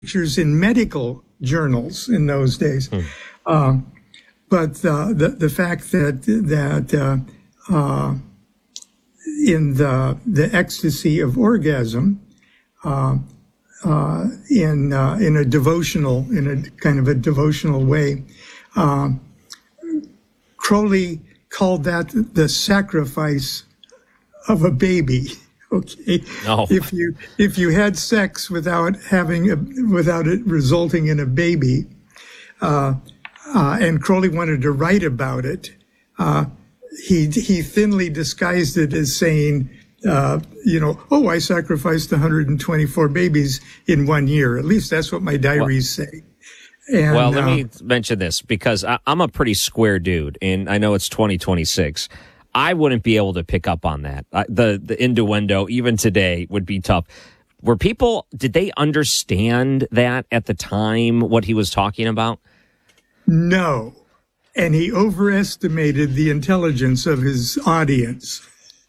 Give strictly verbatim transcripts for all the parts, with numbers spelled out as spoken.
pictures in medical journals in those days. Hmm. Uh, but uh, the the fact that that uh, uh, in the the ecstasy of orgasm, uh, uh, in uh, in a devotional, in a kind of a devotional way, uh, Crowley called that the sacrifice of a baby. Okay. No. If you if you had sex without having a, without it resulting in a baby, uh, uh, and Crowley wanted to write about it, uh, he he thinly disguised it as saying, uh, you know, oh, I sacrificed one hundred twenty-four babies in one year. At least that's what my diaries well, say. And, well, let uh, me mention this because I, I'm a pretty square dude, and I know it's twenty twenty-six. I wouldn't be able to pick up on that. Uh, the the innuendo, even today, would be tough. Were people, did they understand that at the time, what he was talking about? No. And he overestimated the intelligence of his audience.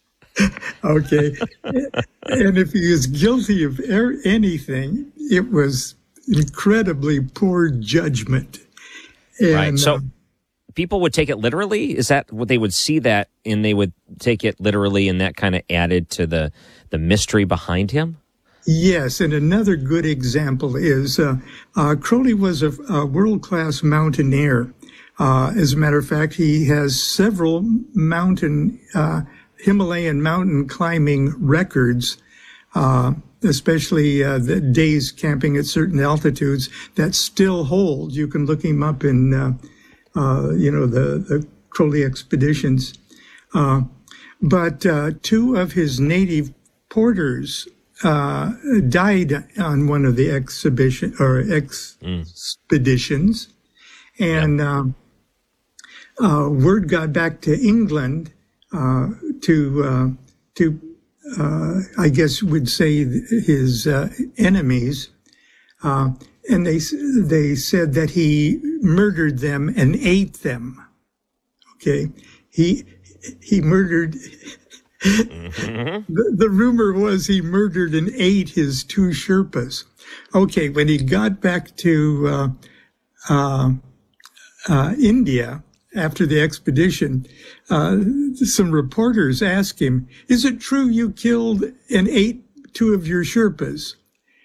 Okay. And if he was guilty of er- anything, it was incredibly poor judgment. And, right. So. Uh, people would take it literally? Is that what they would see that and they would take it literally and that kind of added to the, the mystery behind him? Yes. And another good example is uh, uh, Crowley was a, a world-class mountaineer. Uh, as a matter of fact, he has several mountain, uh, Himalayan mountain climbing records, uh, especially uh, the days camping at certain altitudes that still hold. You can look him up in uh, Uh, you know, the, the Crowley expeditions. Uh, but uh, two of his native porters uh, died on one of the exhibition or expeditions. Mm. And yeah. uh, uh, word got back to England uh, to, uh, to uh, I guess would say his uh, enemies. Uh, And they they said that he murdered them and ate them. Okay, he he murdered. Mm-hmm. the, the rumor was he murdered and ate his two Sherpas. Okay, when he got back to uh, uh, uh, India after the expedition, uh, some reporters asked him, "Is it true you killed and ate two of your Sherpas?"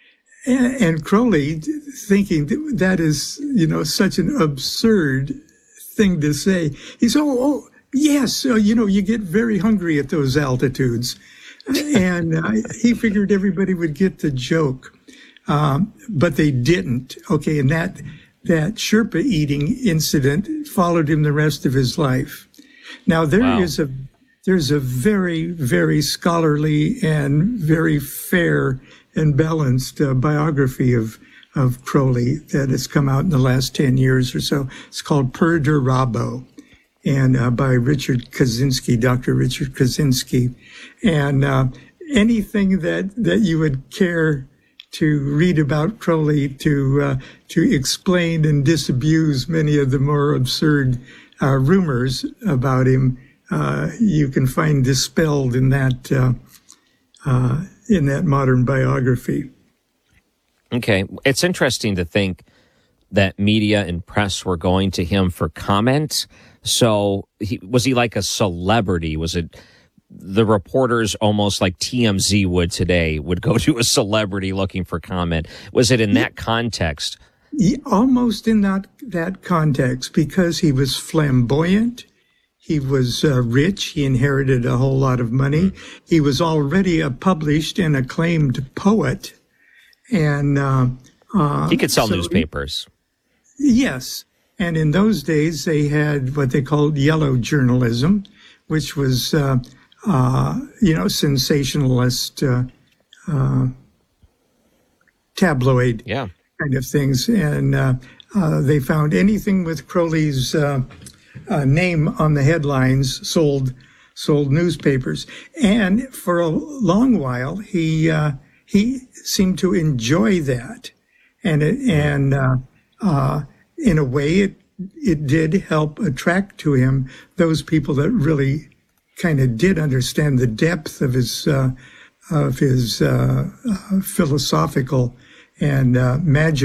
And Crowley, thinking that is, you know, such an absurd thing to say, he said, oh, oh yes, uh, you know, you get very hungry at those altitudes. And uh, he figured everybody would get the joke, um, but they didn't. Okay, and that that Sherpa eating incident followed him the rest of his life. Now, there wow. is a there's a very, very scholarly and very fair and balanced uh, biography of of Crowley that has come out in the last ten years or so. It's called Per de Rabo, and uh, by Richard Kaczynski, Doctor Richard Kaczynski. And uh, anything that that you would care to read about Crowley to uh, to explain and disabuse many of the more absurd uh, rumors about him, uh, you can find dispelled in that. Uh, uh, in that modern biography. Okay. It's interesting to think that media and press were going to him for comment. So he, was he like a celebrity? Was it the reporters almost like T M Z would today would go to a celebrity looking for comment? Was it in that context? Yeah, almost in that, that context, because he was flamboyant. He was uh, rich. He inherited a whole lot of money. Mm. He was already a published and acclaimed poet. And uh, uh, he could sell so newspapers. He, yes. And in those days, they had what they called yellow journalism, which was, uh, uh, you know, sensationalist, uh, uh, tabloid yeah. kind of things. And uh, uh, they found anything with Crowley's uh, Uh, name on the headlines sold sold newspapers, and for a long while he uh, he seemed to enjoy that, and it, and uh, uh, in a way it it did help attract to him those people that really kind of did understand the depth of his uh, of his uh, uh, philosophical and uh, magic.